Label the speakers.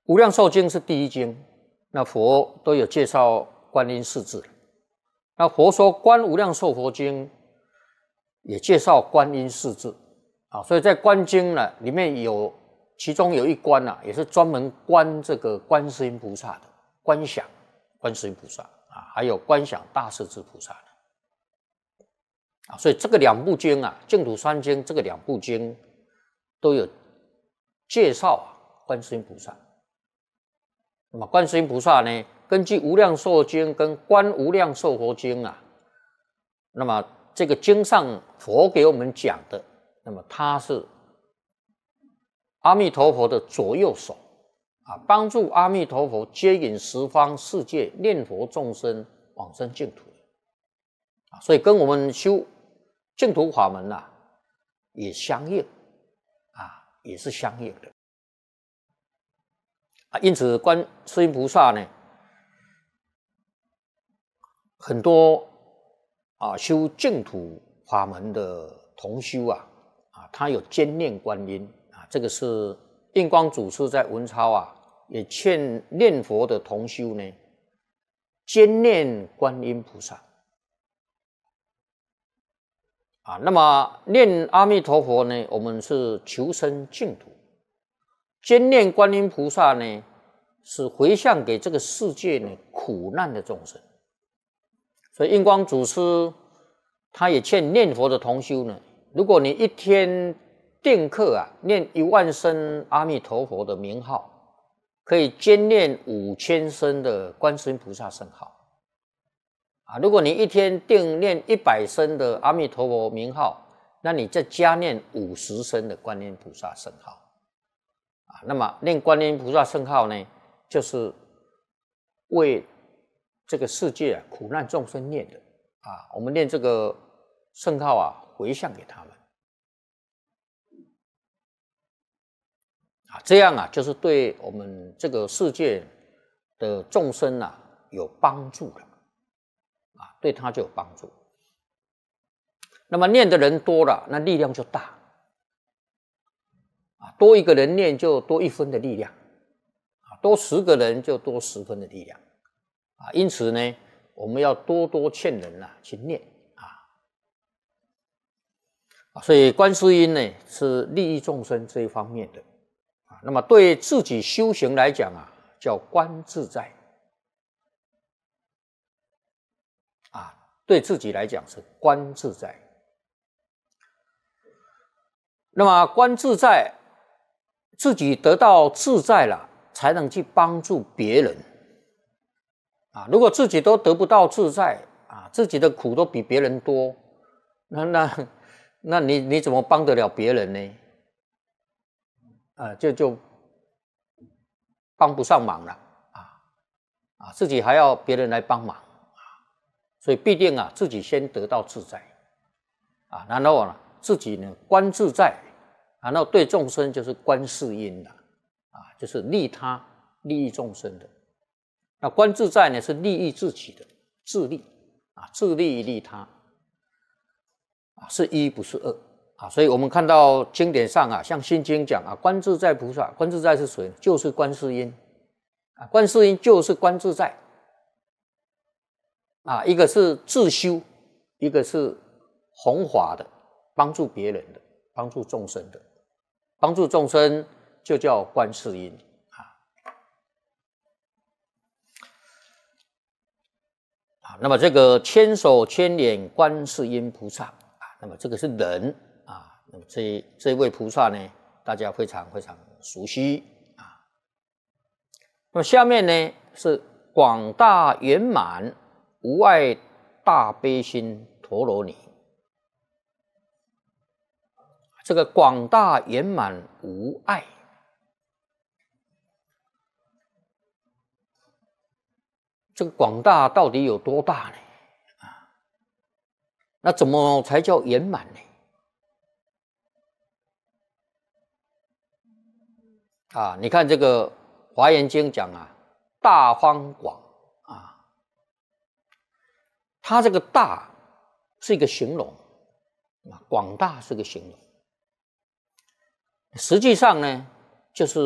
Speaker 1: 无量寿经是第一经，那佛都有介绍观音四字。那佛说观无量寿佛经也介绍观音四字啊，所以在观经呢里面有其中有一观啊，也是专门观这个观世音菩萨的，观想观世音菩萨啊，还有观想大势至菩萨的啊，所以这个两部经啊，净土三经这个两部经都有介绍观世音菩萨。那么观世音菩萨呢，根据无量寿经跟观无量寿佛经啊，那么这个经上佛给我们讲的，那么他是阿弥陀佛的左右手啊，帮助阿弥陀佛接引十方世界念佛众生往生净土啊，所以跟我们修净土法门啊也相应啊，也是相应的啊。因此观世音菩萨呢，很多啊修净土法门的同修啊，他有兼念观音啊，这个是印光祖师在文钞啊也劝念佛的同修呢，兼念观音菩萨啊。那么念阿弥陀佛呢，我们是求生净土；兼念观音菩萨呢，是回向给这个世界呢苦难的众生。所以印光祖师他也劝念佛的同修呢，如果你一天定课啊，念10000声阿弥陀佛的名号，可以兼念5000声的观世音菩萨圣号啊。如果你一天定念100声的阿弥陀佛名号，那你再加念50声的观音菩萨圣号啊。那么念观音菩萨圣号呢，就是为这个世界苦难众生念的啊。我们念这个圣号啊，回向给他们啊，这样啊，就是对我们这个世界的众生啊有帮助的啊，对他就有帮助。那么念的人多了，那力量就大啊，多一个人念就多1分的力量啊，多10个人就多10分的力量啊。因此呢，我们要多多劝人啊去念啊。所以观世音呢是利益众生这一方面的啊。那么对自己修行来讲啊，叫观自在啊，对自己来讲是观自在。那么观自在，自己得到自在了，才能去帮助别人啊。如果自己都得不到自在啊，自己的苦都比别人多，那你怎么帮得了别人呢？就帮不上忙了啊，自己还要别人来帮忙啊，所以必定啊自己先得到自在啊，然后呢自己呢观自在，然后对众生就是观世音了啊，就是利他利益众生的。那观自在呢是利益自己的，自利啊，自利利他啊，是一不是二啊。所以我们看到经典上啊，像心经讲啊，观自在菩萨，观自在是谁？就是观世音啊，观世音就是观自在啊，一个是自修，一个是弘法的，帮助别人的，帮助众生的，帮助众生就叫观世音啊。那么这个千手千眼观世音菩萨啊，那么这个是人啊，那么这位菩萨呢，大家非常非常熟悉啊。那么下面呢是广大圆满无碍大悲心陀罗尼。这个广大圆满无碍，这个广大到底有多大呢？啊，那怎么才叫圆满呢？啊，你看这个《华严经》讲啊，大方广啊，它这个大是一个形容啊，广大是个形容，实际上呢，就是